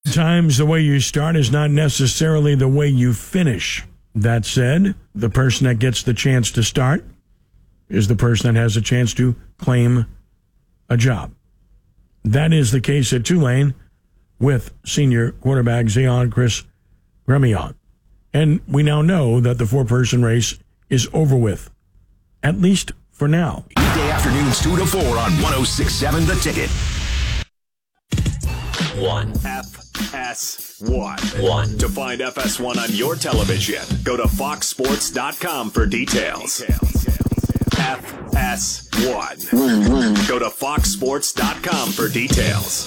Sometimes the way you start is not necessarily the way you finish. That said, the person that gets the chance to start is the person that has a chance to claim a job. That is the case at Tulane with senior quarterback Zion Chris Gremillon. And we now know that the four-person race is over with, at least for now. Weekday afternoons 2 to 4 on 106.7 The Ticket. FS1. To find FS1 on your television, go to foxsports.com for details. FS1. Go to foxsports.com for details.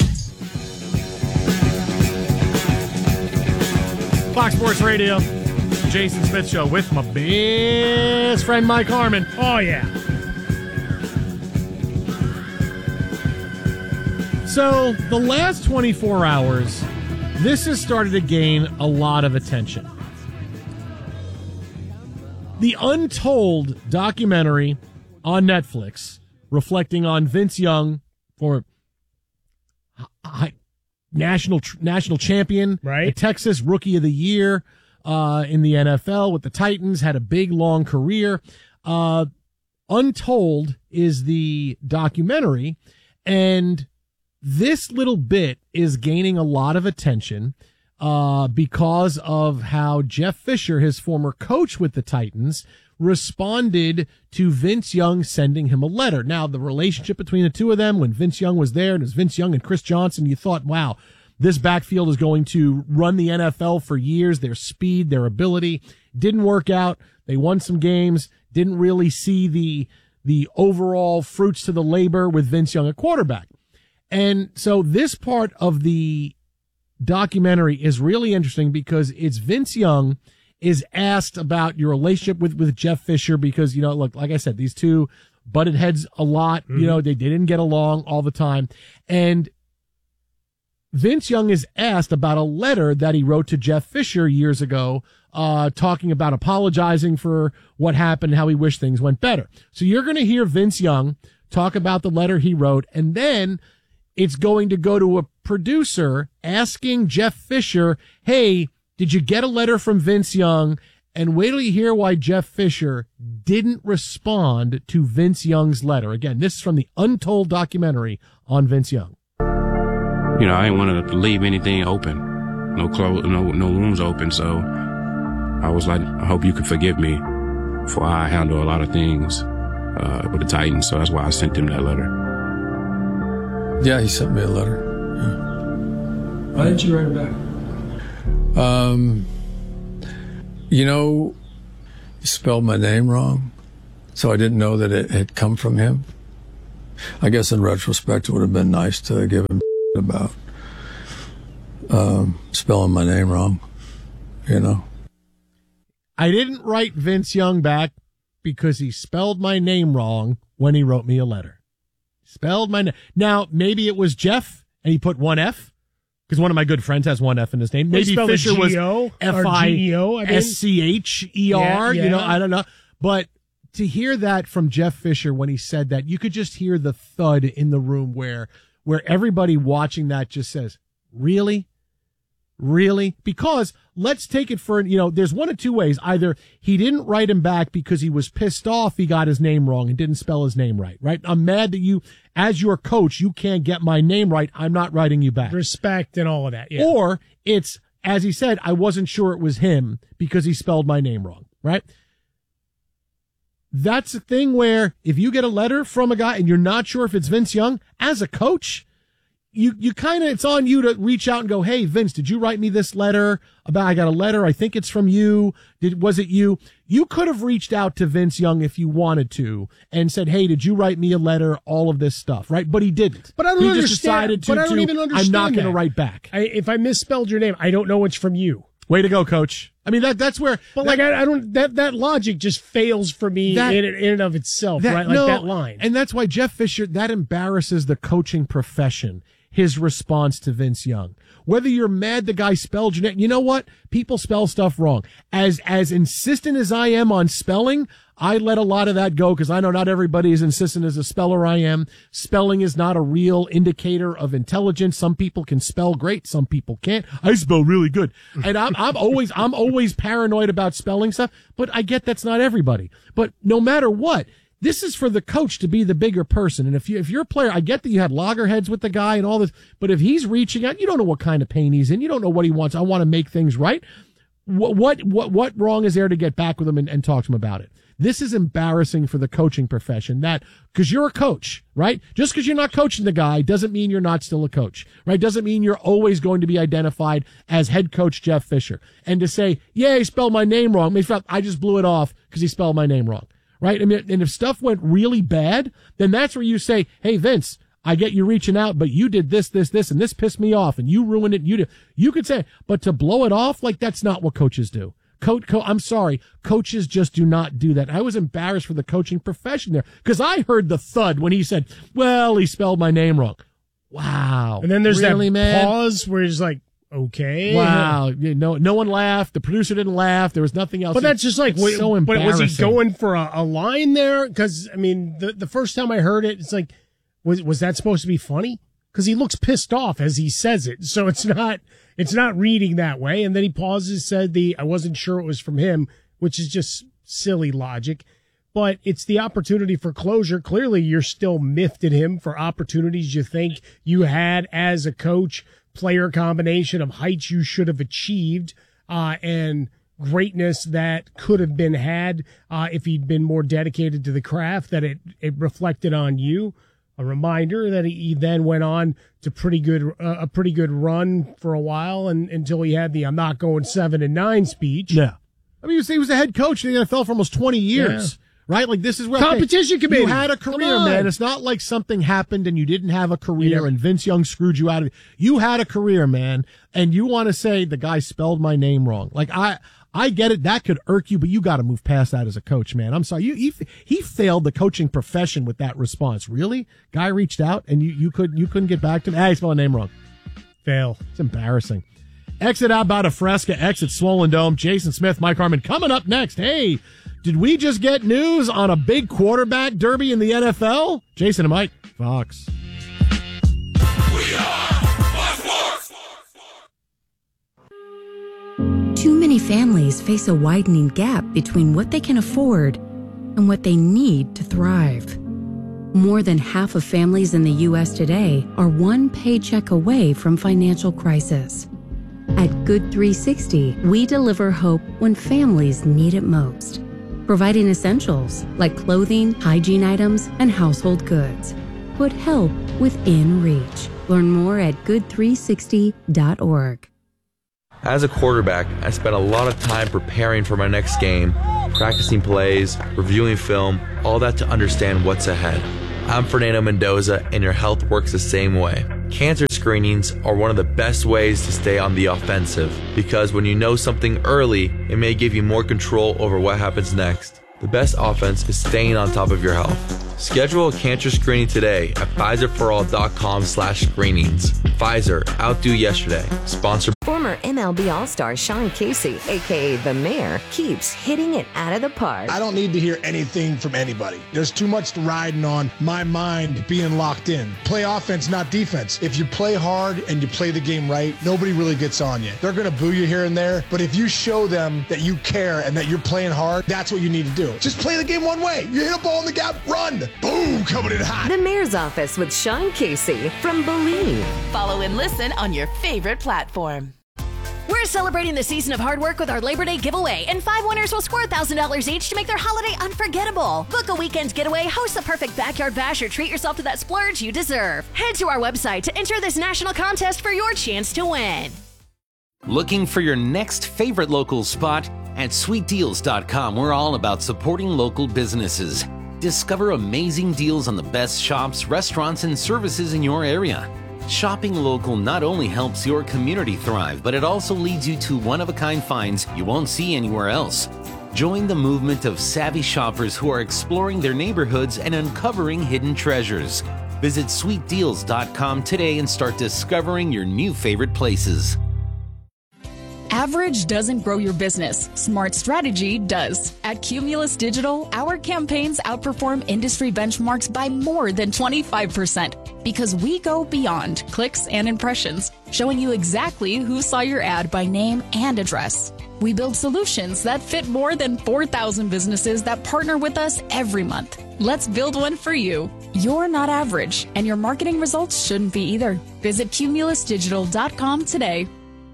Fox Sports Radio, Jason Smith Show with my best friend Mike Harmon. Oh, yeah. So, the last 24 hours, this has started to gain a lot of attention. The Untold documentary on Netflix, reflecting on Vince Young, former national champion, right? A Texas Rookie of the Year in the NFL with the Titans, had a big, long career. Untold is the documentary, and this little bit is gaining a lot of attention because of how Jeff Fisher, his former coach with the Titans, responded to Vince Young sending him a letter. Now, the relationship between the two of them, when Vince Young was there, and it was Vince Young and Chris Johnson, you thought, wow, this backfield is going to run the NFL for years. Their speed, their ability didn't work out. They won some games, didn't really see the overall fruits to the labor with Vince Young at quarterback. And so this part of the documentary is really interesting because it's Vince Young is asked about your relationship with Jeff Fisher because, you know, look, like I said, these two butted heads a lot. Mm-hmm. You know, they didn't get along all the time. And Vince Young is asked about a letter that he wrote to Jeff Fisher years ago, talking about apologizing for what happened, how he wished things went better. So you're going to hear Vince Young talk about the letter he wrote, and then it's going to go to a producer asking Jeff Fisher, hey, did you get a letter from Vince Young? And wait till you hear why Jeff Fisher didn't respond to Vince Young's letter. Again, this is from the Untold documentary on Vince Young. You know, I didn't want to leave anything open, no rooms open. So I was like, I hope you can forgive me for how I handle a lot of things with the Titans. So that's why I sent him that letter. Yeah, he sent me a letter. Yeah. Why didn't you write it back? You know, he spelled my name wrong, so I didn't know that it had come from him. I guess in retrospect, it would have been nice to give him about spelling my name wrong, you know. I didn't write Vince Young back because he spelled my name wrong when he wrote me a letter. Spelled my name. Now, maybe it was Jeff and he put one F. Because one of my good friends has one F in his name. Maybe Fisher was F-I-S-C-H-E-R. You know, I don't know. But to hear that from Jeff Fisher when he said that, you could just hear the thud in the room where everybody watching that just says, really? Really? Because let's take it for, you know, there's one of two ways. Either he didn't write him back because he was pissed off he got his name wrong and didn't spell his name right? I'm mad that you, as your coach, you can't get my name right. I'm not writing you back. Respect and all of that, yeah. Or it's, as he said, I wasn't sure it was him because he spelled my name wrong, right? That's a thing where if you get a letter from a guy and you're not sure if it's Vince Young, as a coach, you kind of, it's on you to reach out and go, hey, Vince, did you write me this letter about, I got a letter. I think it's from you. Was it you? You could have reached out to Vince Young if you wanted to and said, hey, did you write me a letter? All of this stuff, right? But he didn't. But I don't understand. He just decided but I don't even understand. I'm not going to write back. If I misspelled your name, I don't know it's from you. Way to go, coach. I mean, that's where. But I don't, that logic just fails for me in and of itself, right? Like that line. And that's why Jeff Fisher, that embarrasses the coaching profession. his response to Vince Young. Whether you're mad the guy spelled your name, you know what? People spell stuff wrong. As insistent as I am on spelling, I let a lot of that go because I know not everybody is insistent as a speller I am. Spelling is not a real indicator of intelligence. Some people can spell great. Some people can't. I spell really good. And I'm always paranoid about spelling stuff, but I get that's not everybody. But no matter what, this is for the coach to be the bigger person. And if you're a player, I get that you had loggerheads with the guy and all this, but if he's reaching out, you don't know what kind of pain he's in. You don't know what he wants. I want to make things right. What wrong is there to get back with him and talk to him about it? This is embarrassing for the coaching profession that, cause you're a coach, right? Just cause you're not coaching the guy doesn't mean you're not still a coach, right? Doesn't mean you're always going to be identified as head coach Jeff Fisher. And to say, yeah, he spelled my name wrong. I just blew it off cause he spelled my name wrong. Right? I mean, and if stuff went really bad, then that's where you say, hey, Vince, I get you reaching out, but you did this, and this pissed me off, and you ruined it. You could say, but to blow it off, like, that's not what coaches do. I'm sorry. Coaches just do not do that. I was embarrassed for the coaching profession there because I heard the thud when he said, well, he spelled my name wrong. Wow. And then there's really, that man? pause where he's like, okay. Wow. No one laughed. The producer didn't laugh. There was nothing else. But that's just like, so embarrassing. But was he going for a line there? Because, I mean, the first time I heard it, it's like, was that supposed to be funny? Because he looks pissed off as he says it. So it's not reading that way. And then he pauses, said I wasn't sure it was from him, which is just silly logic. But it's the opportunity for closure. Clearly, you're still miffed at him for opportunities you think you had as a coach, player combination of heights you should have achieved, and greatness that could have been had if he'd been more dedicated to the craft, that it reflected on you. A reminder that he then went on to a pretty good run for a while until he had the I'm not going 7-9 speech. Yeah. I mean, he was a head coach in the NFL for almost 20 years. Yeah. Right? Like, this is where competition committee. You had a career, man. It's not like something happened and you didn't have a career and Vince Young screwed you out of it. You had a career, man, and you want to say the guy spelled my name wrong. Like, I get it. That could irk you, but you got to move past that as a coach, man. I'm sorry. He failed the coaching profession with that response. Really? Guy reached out and you couldn't get back to him. He spelled my name wrong. Fail. It's embarrassing. Exit out about a Fresca, exit Swollen Dome. Jason Smith, Mike Harmon coming up next. Hey, did we just get news on a big quarterback derby in the NFL? Jason and Mike, Fox. We are Fox. Too many families face a widening gap between what they can afford and what they need to thrive. More than half of families in the U.S. today are one paycheck away from financial crisis. At Good 360, we deliver hope when families need it most, providing essentials like clothing, hygiene items, and household goods. Put help within reach. Learn more at good360.org. As a quarterback, I spent a lot of time preparing for my next game, practicing plays, reviewing film, all that to understand what's ahead. I'm Fernando Mendoza, and your health works the same way. Cancer screenings are one of the best ways to stay on the offensive, because when you know something early, it may give you more control over what happens next. The best offense is staying on top of your health. Schedule a cancer screening today at PfizerForAll.com/screenings. Pfizer, outdo yesterday. Sponsored. Former MLB All-Star Sean Casey, a.k.a. The Mayor, keeps hitting it out of the park. I don't need to hear anything from anybody. There's too much riding on my mind being locked in. Play offense, not defense. If you play hard and you play the game right, nobody really gets on you. They're going to boo you here and there, but if you show them that you care and that you're playing hard, that's what you need to do. Just play the game one way. You hit a ball in the gap, run. Boom, coming in hot. The Mayor's Office with Sean Casey from Believe. Follow and listen on your favorite platform. We're celebrating the season of hard work with our Labor Day giveaway, and 5 winners will score $1,000 each to make their holiday unforgettable. Book a weekend getaway, host the perfect backyard bash, or treat yourself to that splurge you deserve. Head to our website to enter this national contest for your chance to win. Looking for your next favorite local spot? At sweetdeals.com, we're all about supporting local businesses. Discover amazing deals on the best shops, restaurants, and services in your area. Shopping local not only helps your community thrive, but it also leads you to one-of-a-kind finds you won't see anywhere else. Join the movement of savvy shoppers who are exploring their neighborhoods and uncovering hidden treasures. Visit sweetdeals.com today and start discovering your new favorite places. Average doesn't grow your business. Smart strategy does. At Cumulus Digital, our campaigns outperform industry benchmarks by more than 25% because we go beyond clicks and impressions, showing you exactly who saw your ad by name and address. We build solutions that fit more than 4,000 businesses that partner with us every month. Let's build one for you. You're not average, and your marketing results shouldn't be either. Visit cumulusdigital.com today.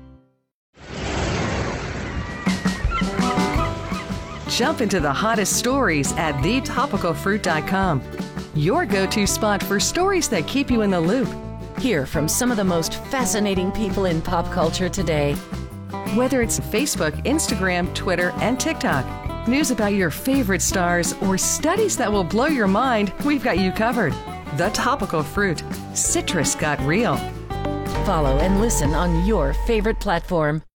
Jump into the hottest stories at thetopicalfruit.com. Your go-to spot for stories that keep you in the loop. Hear from some of the most fascinating people in pop culture today. Whether it's Facebook, Instagram, Twitter, and TikTok, news about your favorite stars, or studies that will blow your mind, we've got you covered. The Topical Fruit. Citrus got real. Follow and listen on your favorite platform.